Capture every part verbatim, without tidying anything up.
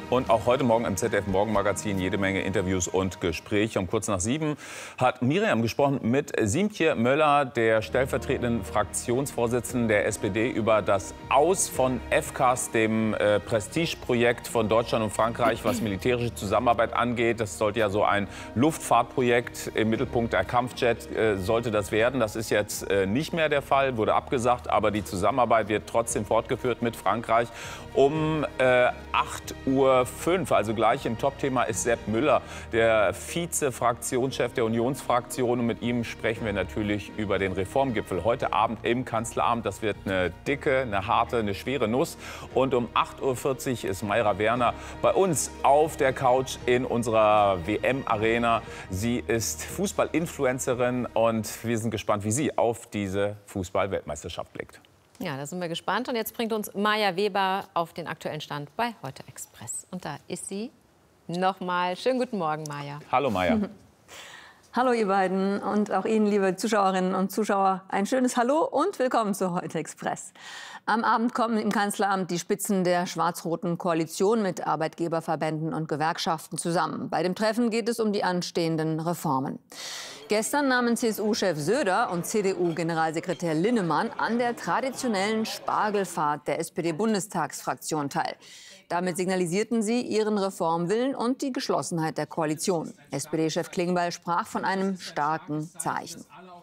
Und auch heute Morgen im Z D F-Morgenmagazin jede Menge Interviews und Gespräche. Um kurz nach sieben hat Miriam gesprochen mit Siemtje Möller, der stellvertretenden Fraktionsvorsitzenden der S P D, über das Aus von F C A S, dem äh, Prestigeprojekt von Deutschland und Frankreich, was militärische Zusammenarbeit angeht. Das sollte ja so ein Luftfahrtprojekt im Mittelpunkt der Kampfjet äh, sollte das werden. Das ist jetzt äh, nicht mehr der Fall, wurde abgesagt, aber die Zusammenarbeit wird trotzdem fortgeführt mit Frankreich. Um äh, acht Uhr fünf, also gleich im Top-Thema, ist Sepp Müller, der Vize-Fraktionschef der Unionsfraktion. Und mit ihm sprechen wir natürlich über den Reformgipfel heute Abend im Kanzleramt. Das wird eine dicke, eine harte, eine schwere Nuss. Und um acht Uhr vierzig ist Mayra Werner bei uns auf der Couch in unserer W M-Arena. Sie ist Fußball-Influencerin und wir sind gespannt, wie sie auf diese Fußball-Weltmeisterschaft blickt. Ja, da sind wir gespannt. Und jetzt bringt uns Maja Weber auf den aktuellen Stand bei Heute Express. Und da ist sie nochmal. Schönen guten Morgen, Maja. Hallo, Maja. Hallo, ihr beiden. Und auch Ihnen, liebe Zuschauerinnen und Zuschauer, ein schönes Hallo und willkommen zu Heute Express. Am Abend kommen im Kanzleramt die Spitzen der schwarz-roten Koalition mit Arbeitgeberverbänden und Gewerkschaften zusammen. Bei dem Treffen geht es um die anstehenden Reformen. Gestern nahmen C S U-Chef Söder und C D U-Generalsekretär Linnemann an der traditionellen Spargelfahrt der S P D-Bundestagsfraktion teil. Damit signalisierten sie ihren Reformwillen und die Geschlossenheit der Koalition. S P D-Chef Klingbeil sprach von einem starken Zeichen.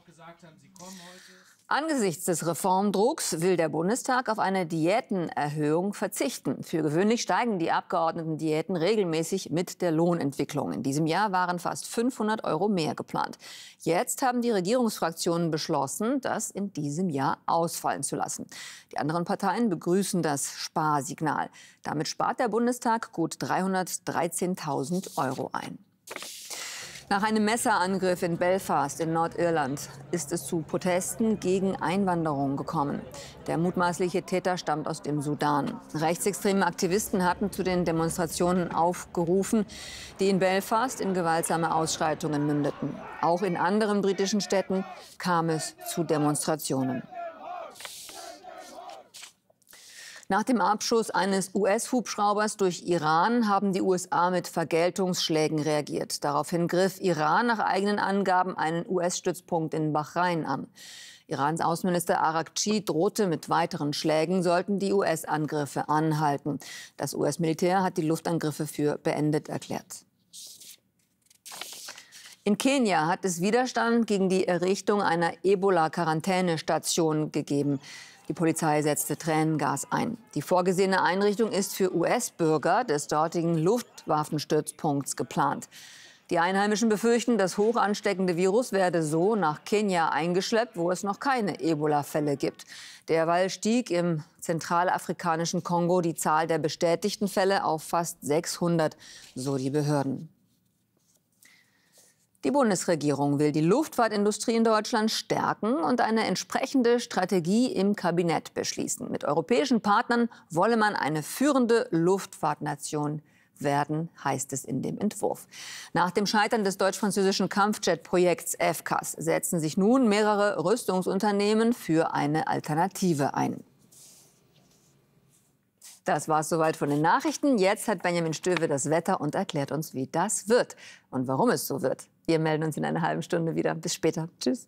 Angesichts des Reformdrucks will der Bundestag auf eine Diätenerhöhung verzichten. Für gewöhnlich steigen die Abgeordnetendiäten regelmäßig mit der Lohnentwicklung. In diesem Jahr waren fast fünfhundert Euro mehr geplant. Jetzt haben die Regierungsfraktionen beschlossen, das in diesem Jahr ausfallen zu lassen. Die anderen Parteien begrüßen das Sparsignal. Damit spart der Bundestag gut dreihundertdreizehntausend Euro ein. Nach einem Messerangriff in Belfast in Nordirland ist es zu Protesten gegen Einwanderung gekommen. Der mutmaßliche Täter stammt aus dem Sudan. Rechtsextreme Aktivisten hatten zu den Demonstrationen aufgerufen, die in Belfast in gewaltsame Ausschreitungen mündeten. Auch in anderen britischen Städten kam es zu Demonstrationen. Nach dem Abschuss eines U S-Hubschraubers durch Iran haben die U S A mit Vergeltungsschlägen reagiert. Daraufhin griff Iran nach eigenen Angaben einen U S-Stützpunkt in Bahrain an. Irans Außenminister Araghchi drohte mit weiteren Schlägen, sollten die U S-Angriffe anhalten. Das U S-Militär hat die Luftangriffe für beendet erklärt. In Kenia hat es Widerstand gegen die Errichtung einer Ebola-Quarantänestation gegeben. Die Polizei setzte Tränengas ein. Die vorgesehene Einrichtung ist für U S-Bürger des dortigen Luftwaffenstützpunkts geplant. Die Einheimischen befürchten, das hoch ansteckende Virus werde so nach Kenia eingeschleppt, wo es noch keine Ebola-Fälle gibt. Derweil stieg im zentralafrikanischen Kongo die Zahl der bestätigten Fälle auf fast sechshundert, so die Behörden. Die Bundesregierung will die Luftfahrtindustrie in Deutschland stärken und eine entsprechende Strategie im Kabinett beschließen. Mit europäischen Partnern wolle man eine führende Luftfahrtnation werden, heißt es in dem Entwurf. Nach dem Scheitern des deutsch-französischen Kampfjet-Projekts F C A S setzen sich nun mehrere Rüstungsunternehmen für eine Alternative ein. Das war es soweit von den Nachrichten. Jetzt hat Benjamin Stöwe das Wetter und erklärt uns, wie das wird und warum es so wird. Wir melden uns in einer halben Stunde wieder. Bis später. Tschüss.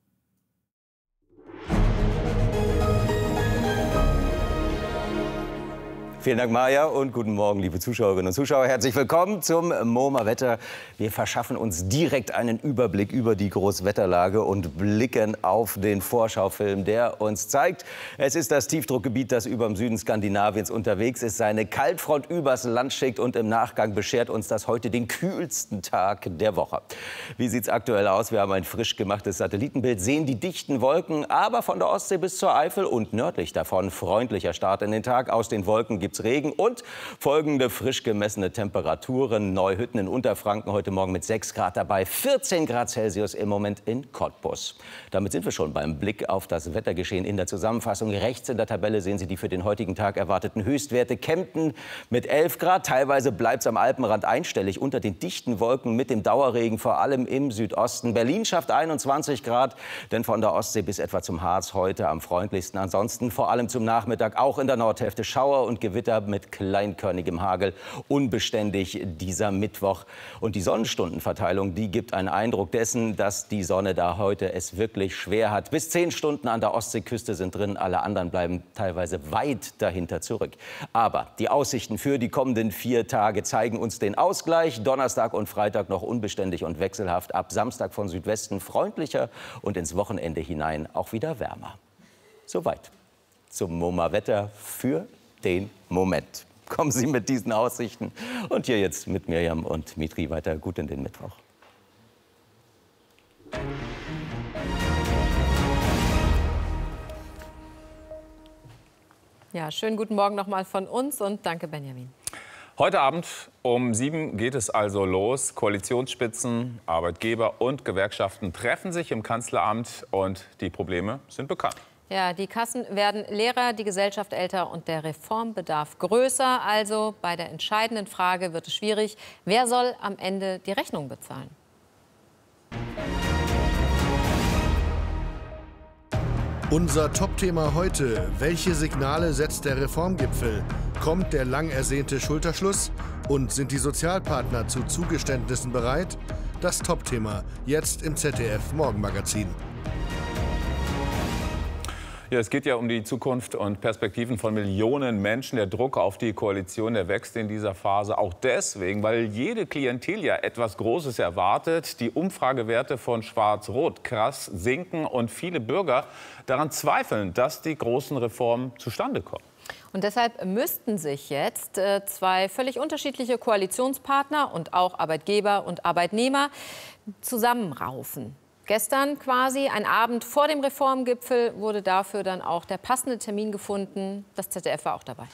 Vielen Dank, Maja, und guten Morgen, liebe Zuschauerinnen und Zuschauer. Herzlich willkommen zum MoMA-Wetter. Wir verschaffen uns direkt einen Überblick über die Großwetterlage und blicken auf den Vorschaufilm, der uns zeigt, es ist das Tiefdruckgebiet, das über dem Süden Skandinaviens unterwegs ist, seine Kaltfront übers Land schickt, und im Nachgang beschert uns das heute den kühlsten Tag der Woche. Wie sieht es aktuell aus? Wir haben ein frisch gemachtes Satellitenbild, sehen die dichten Wolken, aber von der Ostsee bis zur Eifel und nördlich davon freundlicher Start in den Tag. Aus den Wolken gibt Regen und folgende frisch gemessene Temperaturen. Neuhütten in Unterfranken heute Morgen mit sechs Grad dabei, vierzehn Grad Celsius im Moment in Cottbus. Damit sind wir schon beim Blick auf das Wettergeschehen in der Zusammenfassung. Rechts in der Tabelle sehen Sie die für den heutigen Tag erwarteten Höchstwerte. Kempten mit elf Grad, teilweise bleibt es am Alpenrand einstellig unter den dichten Wolken mit dem Dauerregen, vor allem im Südosten. Berlin schafft einundzwanzig Grad, denn von der Ostsee bis etwa zum Harz heute am freundlichsten. Ansonsten vor allem zum Nachmittag auch in der Nordhälfte Schauer und Gewitter Gewitter mit kleinkörnigem Hagel. Unbeständig dieser Mittwoch. Und die Sonnenstundenverteilung, die gibt einen Eindruck dessen, dass die Sonne da heute es wirklich schwer hat. Bis zehn Stunden an der Ostseeküste sind drin, alle anderen bleiben teilweise weit dahinter zurück. Aber die Aussichten für die kommenden vier Tage zeigen uns den Ausgleich. Donnerstag und Freitag noch unbeständig und wechselhaft. Ab Samstag von Südwesten freundlicher und ins Wochenende hinein auch wieder wärmer. Soweit zum MoMA-Wetter für den Moment. Kommen Sie mit diesen Aussichten und hier jetzt mit Miriam und Mitri weiter gut in den Mittwoch. Ja, schönen guten Morgen noch mal von uns und danke, Benjamin. Heute Abend um sieben geht es also los. Koalitionsspitzen, Arbeitgeber und Gewerkschaften treffen sich im Kanzleramt und die Probleme sind bekannt. Ja, die Kassen werden leerer, die Gesellschaft älter und der Reformbedarf größer. Also bei der entscheidenden Frage wird es schwierig. Wer soll am Ende die Rechnung bezahlen? Unser Top-Thema heute: Welche Signale setzt der Reformgipfel? Kommt der lang ersehnte Schulterschluss? Und sind die Sozialpartner zu Zugeständnissen bereit? Das Top-Thema jetzt im Z D F-Morgenmagazin. Ja, es geht ja um die Zukunft und Perspektiven von Millionen Menschen. Der Druck auf die Koalition, der wächst in dieser Phase auch deswegen, weil jede Klientel ja etwas Großes erwartet. Die Umfragewerte von Schwarz-Rot krass sinken und viele Bürger daran zweifeln, dass die großen Reformen zustande kommen. Und deshalb müssten sich jetzt äh, zwei völlig unterschiedliche Koalitionspartner und auch Arbeitgeber und Arbeitnehmer zusammenraufen. Gestern quasi, ein Abend vor dem Reformgipfel, wurde dafür dann auch der passende Termin gefunden. Das Z D F war auch dabei.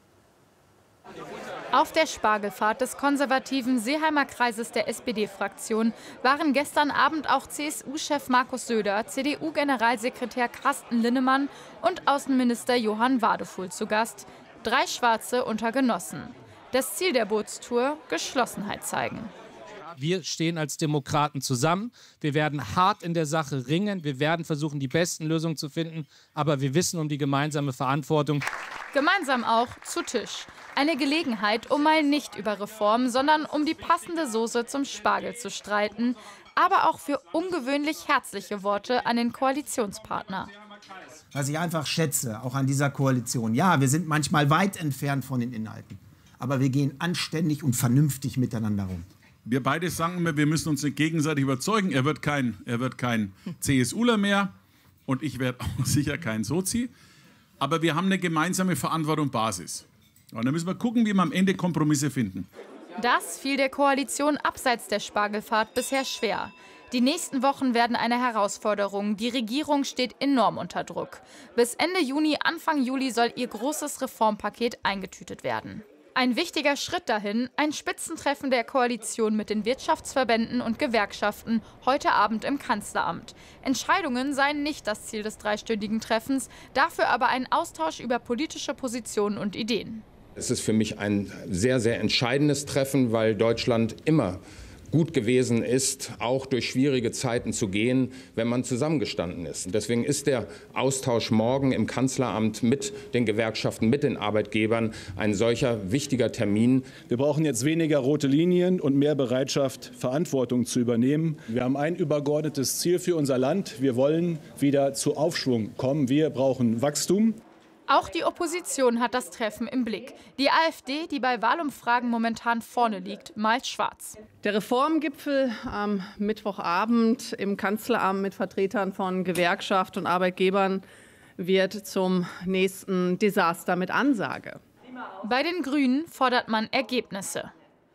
Auf der Spargelfahrt des konservativen Seeheimer Kreises der S P D-Fraktion waren gestern Abend auch C S U-Chef Markus Söder, C D U-Generalsekretär Carsten Linnemann und Außenminister Johann Wadefuhl zu Gast. Drei Schwarze unter Genossen. Das Ziel der Bootstour: Geschlossenheit zeigen. Wir stehen als Demokraten zusammen. Wir werden hart in der Sache ringen. Wir werden versuchen, die besten Lösungen zu finden. Aber wir wissen um die gemeinsame Verantwortung. Gemeinsam auch zu Tisch. Eine Gelegenheit, um mal nicht über Reformen, sondern um die passende Soße zum Spargel zu streiten. Aber auch für ungewöhnlich herzliche Worte an den Koalitionspartner. Was ich einfach schätze, auch an dieser Koalition. Ja, wir sind manchmal weit entfernt von den Inhalten. Aber wir gehen anständig und vernünftig miteinander um. Wir beide sagen immer, wir müssen uns gegenseitig überzeugen. Er wird kein, er wird kein CSUler mehr und ich werde auch sicher kein Sozi. Aber wir haben eine gemeinsame Verantwortung Basis. Und dann müssen wir gucken, wie wir am Ende Kompromisse finden. Das fiel der Koalition abseits der Spargelfahrt bisher schwer. Die nächsten Wochen werden eine Herausforderung. Die Regierung steht enorm unter Druck. Bis Ende Juni, Anfang Juli soll ihr großes Reformpaket eingetütet werden. Ein wichtiger Schritt dahin, ein Spitzentreffen der Koalition mit den Wirtschaftsverbänden und Gewerkschaften heute Abend im Kanzleramt. Entscheidungen seien nicht das Ziel des dreistündigen Treffens, dafür aber ein Austausch über politische Positionen und Ideen. Es ist für mich ein sehr, sehr entscheidendes Treffen, weil Deutschland immer gut gewesen ist, auch durch schwierige Zeiten zu gehen, wenn man zusammengestanden ist. Deswegen ist der Austausch morgen im Kanzleramt mit den Gewerkschaften, mit den Arbeitgebern ein solcher wichtiger Termin. Wir brauchen jetzt weniger rote Linien und mehr Bereitschaft, Verantwortung zu übernehmen. Wir haben ein übergeordnetes Ziel für unser Land. Wir wollen wieder zu Aufschwung kommen. Wir brauchen Wachstum. Auch die Opposition hat das Treffen im Blick. Die AfD, die bei Wahlumfragen momentan vorne liegt, malt schwarz. Der Reformgipfel am Mittwochabend im Kanzleramt mit Vertretern von Gewerkschaft und Arbeitgebern wird zum nächsten Desaster mit Ansage. Bei den Grünen fordert man Ergebnisse.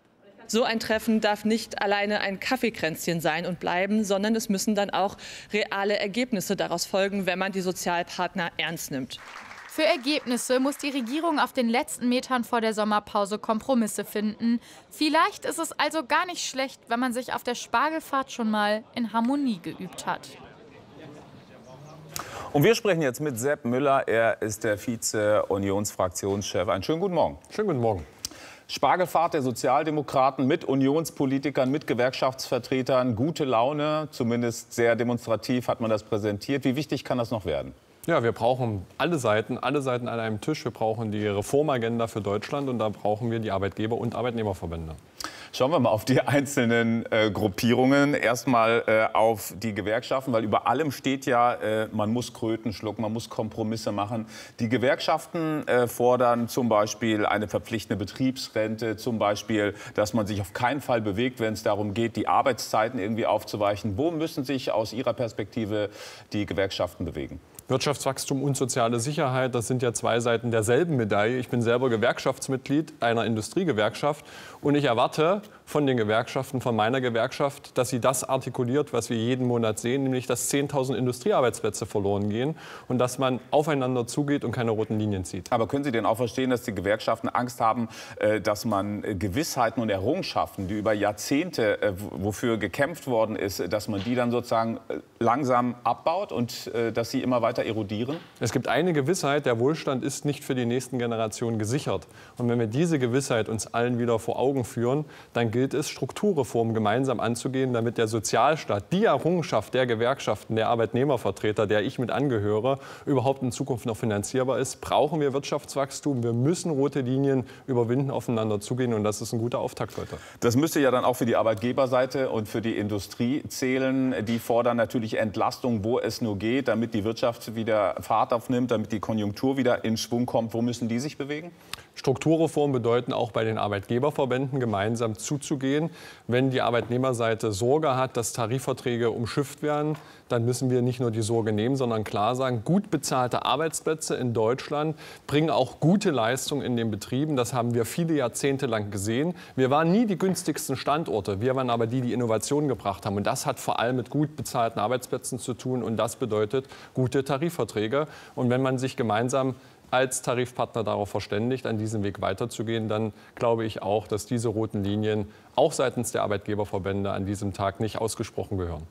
So ein Treffen darf nicht alleine ein Kaffeekränzchen sein und bleiben, sondern es müssen dann auch reale Ergebnisse daraus folgen, wenn man die Sozialpartner ernst nimmt. Für Ergebnisse muss die Regierung auf den letzten Metern vor der Sommerpause Kompromisse finden. Vielleicht ist es also gar nicht schlecht, wenn man sich auf der Spargelfahrt schon mal in Harmonie geübt hat. Und wir sprechen jetzt mit Sepp Müller. Er ist der Vize-Unionsfraktionschef. Einen schönen guten Morgen. Schönen guten Morgen. Spargelfahrt der Sozialdemokraten mit Unionspolitikern, mit Gewerkschaftsvertretern. Gute Laune, zumindest sehr demonstrativ hat man das präsentiert. Wie wichtig kann das noch werden? Ja, wir brauchen alle Seiten, alle Seiten an einem Tisch. Wir brauchen die Reformagenda für Deutschland und da brauchen wir die Arbeitgeber- und Arbeitnehmerverbände. Schauen wir mal auf die einzelnen äh, Gruppierungen. Erstmal äh, auf die Gewerkschaften, weil über allem steht ja, äh, man muss Kröten schlucken, man muss Kompromisse machen. Die Gewerkschaften äh, fordern zum Beispiel eine verpflichtende Betriebsrente, zum Beispiel, dass man sich auf keinen Fall bewegt, wenn es darum geht, die Arbeitszeiten irgendwie aufzuweichen. Wo müssen sich aus Ihrer Perspektive die Gewerkschaften bewegen? Wirtschaftswachstum und soziale Sicherheit, das sind ja zwei Seiten derselben Medaille. Ich bin selber Gewerkschaftsmitglied einer Industriegewerkschaft und ich erwarte von den Gewerkschaften, von meiner Gewerkschaft, dass sie das artikuliert, was wir jeden Monat sehen, nämlich dass zehntausend Industriearbeitsplätze verloren gehen und dass man aufeinander zugeht und keine roten Linien zieht. Aber können Sie denn auch verstehen, dass die Gewerkschaften Angst haben, dass man Gewissheiten und Errungenschaften, die über Jahrzehnte, wofür gekämpft worden ist, dass man die dann sozusagen langsam abbaut und dass sie immer weiter erodieren? Es gibt eine Gewissheit, der Wohlstand ist nicht für die nächsten Generationen gesichert. Und wenn wir diese Gewissheit uns allen wieder vor Augen führen, dann gilt es, Strukturreformen gemeinsam anzugehen, damit der Sozialstaat, die Errungenschaft der Gewerkschaften, der Arbeitnehmervertreter, der ich mit angehöre, überhaupt in Zukunft noch finanzierbar ist. Brauchen wir Wirtschaftswachstum, wir müssen rote Linien überwinden, aufeinander zugehen und das ist ein guter Auftakt heute. Das müsste ja dann auch für die Arbeitgeberseite und für die Industrie zählen. Die fordern natürlich Entlastung, wo es nur geht, damit die Wirtschaft wieder Fahrt aufnimmt, damit die Konjunktur wieder in Schwung kommt. Wo müssen die sich bewegen? Strukturreformen bedeuten auch bei den Arbeitgeberverbänden gemeinsam zuzugehen. Wenn die Arbeitnehmerseite Sorge hat, dass Tarifverträge umschifft werden, dann müssen wir nicht nur die Sorge nehmen, sondern klar sagen, gut bezahlte Arbeitsplätze in Deutschland bringen auch gute Leistung in den Betrieben. Das haben wir viele Jahrzehnte lang gesehen. Wir waren nie die günstigsten Standorte, wir waren aber die, die Innovationen gebracht haben. Und das hat vor allem mit gut bezahlten Arbeitsplätzen zu tun und das bedeutet gute Tarifverträge. Und wenn man sich gemeinsam als Tarifpartner darauf verständigt, an diesem Weg weiterzugehen, dann glaube ich auch, dass diese roten Linien auch seitens der Arbeitgeberverbände an diesem Tag nicht ausgesprochen gehören.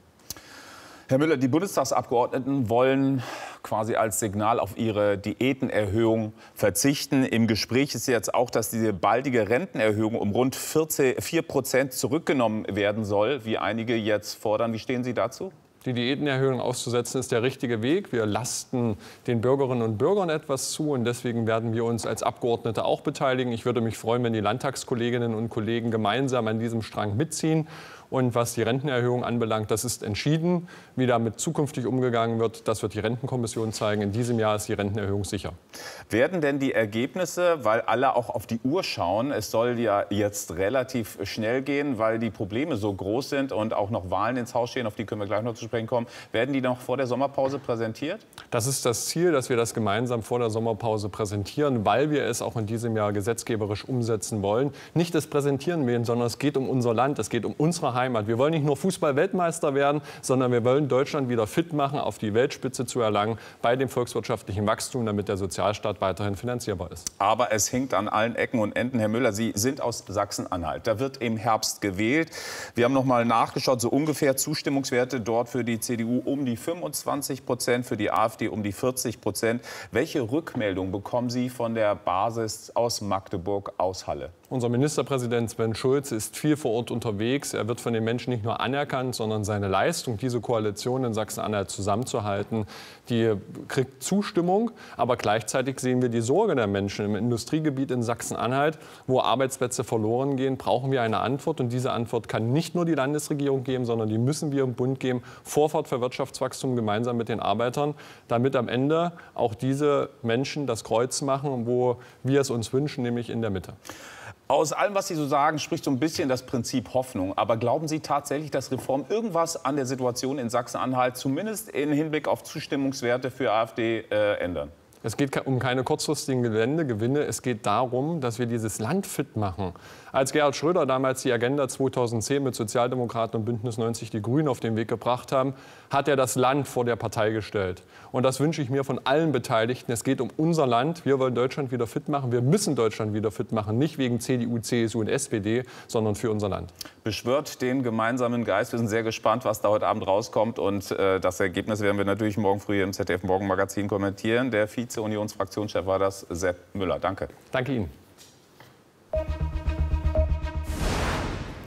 Herr Müller, die Bundestagsabgeordneten wollen quasi als Signal auf ihre Diätenerhöhung verzichten. Im Gespräch ist jetzt auch, dass diese baldige Rentenerhöhung um rund vier Prozent zurückgenommen werden soll, wie einige jetzt fordern. Wie stehen Sie dazu? Die Diätenerhöhung auszusetzen ist der richtige Weg. Wir lasten den Bürgerinnen und Bürgern etwas zu und deswegen werden wir uns als Abgeordnete auch beteiligen. Ich würde mich freuen, wenn die Landtagskolleginnen und Kollegen gemeinsam an diesem Strang mitziehen. Und was die Rentenerhöhung anbelangt, das ist entschieden. Wie damit zukünftig umgegangen wird, das wird die Rentenkommission zeigen. In diesem Jahr ist die Rentenerhöhung sicher. Werden denn die Ergebnisse, weil alle auch auf die Uhr schauen, es soll ja jetzt relativ schnell gehen, weil die Probleme so groß sind und auch noch Wahlen ins Haus stehen, auf die können wir gleich noch zu sprechen kommen, werden die noch vor der Sommerpause präsentiert? Das ist das Ziel, dass wir das gemeinsam vor der Sommerpause präsentieren, weil wir es auch in diesem Jahr gesetzgeberisch umsetzen wollen. Nicht das Präsentieren wählen, sondern es geht um unser Land, es geht um unsere Heimat. Wir wollen nicht nur Fußball-Weltmeister werden, sondern wir wollen Deutschland wieder fit machen, auf die Weltspitze zu erlangen, bei dem volkswirtschaftlichen Wachstum, damit der Sozialstaat weiterhin finanzierbar ist. Aber es hinkt an allen Ecken und Enden. Herr Müller, Sie sind aus Sachsen-Anhalt. Da wird im Herbst gewählt. Wir haben noch mal nachgeschaut, so ungefähr Zustimmungswerte dort für die C D U um die fünfundzwanzig Prozent, für die AfD um die vierzig Prozent. Welche Rückmeldung bekommen Sie von der Basis aus Magdeburg, aus Halle? Unser Ministerpräsident Sven Schulze ist viel vor Ort unterwegs. Er wird von den Menschen nicht nur anerkannt, sondern seine Leistung, diese Koalition in Sachsen-Anhalt zusammenzuhalten, die kriegt Zustimmung. Aber gleichzeitig sehen wir die Sorge der Menschen. Im Industriegebiet in Sachsen-Anhalt, wo Arbeitsplätze verloren gehen, brauchen wir eine Antwort. Und diese Antwort kann nicht nur die Landesregierung geben, sondern die müssen wir im Bund geben. Vorfahrt für Wirtschaftswachstum gemeinsam mit den Arbeitern, damit am Ende auch diese Menschen das Kreuz machen, wo wir es uns wünschen, nämlich in der Mitte. Aus allem, was Sie so sagen, spricht so ein bisschen das Prinzip Hoffnung. Aber glauben Sie tatsächlich, dass Reformen irgendwas an der Situation in Sachsen-Anhalt, zumindest im Hinblick auf Zustimmungswerte für AfD, äh, ändern? Es geht um keine kurzfristigen Geländegewinne. Es geht darum, dass wir dieses Land fit machen. Als Gerhard Schröder damals die Agenda zweitausendzehn mit Sozialdemokraten und Bündnis neunzig Die Grünen auf den Weg gebracht haben, hat er das Land vor der Partei gestellt. Und das wünsche ich mir von allen Beteiligten. Es geht um unser Land. Wir wollen Deutschland wieder fit machen. Wir müssen Deutschland wieder fit machen. Nicht wegen C D U, C S U und S P D, sondern für unser Land. Beschwört den gemeinsamen Geist. Wir sind sehr gespannt, was da heute Abend rauskommt. Und äh, das Ergebnis werden wir natürlich morgen früh im Z D F-Morgenmagazin kommentieren. Der Vize-Unionsfraktionschef war das, Sepp Müller. Danke. Danke Ihnen.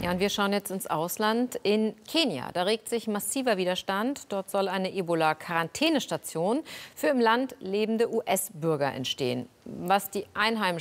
Ja, und wir schauen jetzt ins Ausland. In Kenia, da regt sich massiver Widerstand. Dort soll eine Ebola-Quarantänestation für im Land lebende U S-Bürger entstehen. Was die Einheimischen